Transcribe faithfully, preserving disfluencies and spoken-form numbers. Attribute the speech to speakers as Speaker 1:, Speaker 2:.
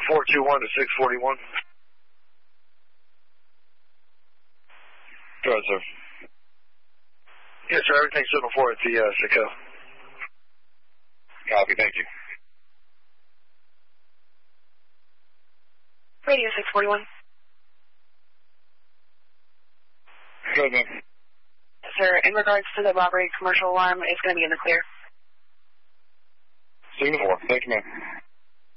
Speaker 1: four two one to six forty-one.
Speaker 2: Go ahead, sir.
Speaker 1: Yes, sir. Everything's signal four at the uh, Sicko.
Speaker 2: Copy. Thank you.
Speaker 3: Radio six forty-one.
Speaker 2: Go ahead, man.
Speaker 3: Sir, in regards to the robbery commercial alarm, it's going to be in the clear.
Speaker 2: Signal four. Thank you, man.